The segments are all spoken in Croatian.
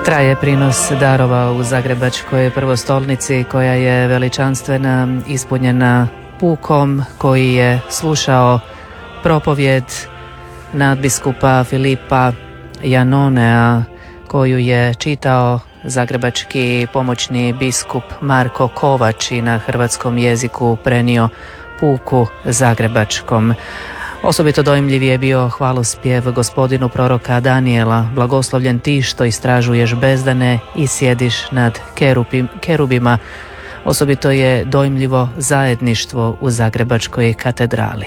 Traje prinos darova u Zagrebačkoj prvostolnici koja je veličanstvena, ispunjena pukom koji je slušao propovjed nadbiskupa Filipa Janonea koju je čitao zagrebački pomoćni biskup Marko Kovač i na hrvatskom jeziku prenio puku zagrebačkom. Osobito dojmljiv je bio hvalospjev gospodinu proroka Danijela: blagoslovljen ti što istražuješ bezdane i sjediš nad kerubima. Osobito je dojmljivo zajedništvo u Zagrebačkoj katedrali.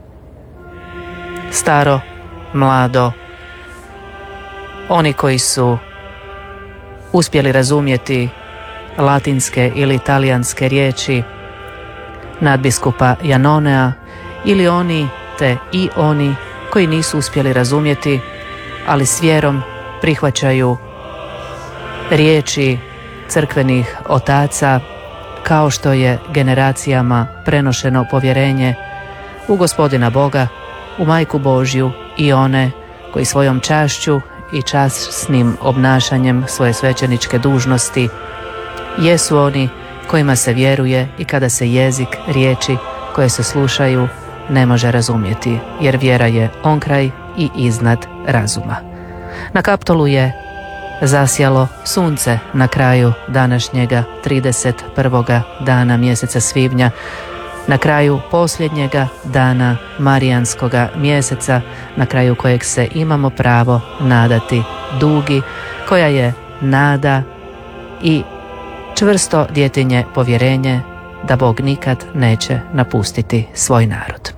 Staro, mlado, oni koji su uspjeli razumjeti latinske ili talijanske riječi nadbiskupa Janonea, ili oni te i oni koji nisu uspjeli razumjeti, ali s vjerom prihvaćaju riječi crkvenih otaca, kao što je generacijama prenošeno povjerenje u Gospodina Boga, u Majku Božju, i one koji svojom čašću i časnim obnašanjem svoje svećeničke dužnosti jesu oni kojima se vjeruje i kada se jezik riječi koje se slušaju ne može razumjeti, jer vjera je onkraj i iznad razuma. Na Kaptolu je zasjalo sunce na kraju današnjega 31. dana mjeseca svibnja, na kraju posljednjega dana marijanskoga mjeseca, na kraju kojeg se imamo pravo nadati dugi, koja je nada i čvrsto djetinje povjerenje da Bog nikad neće napustiti svoj narod.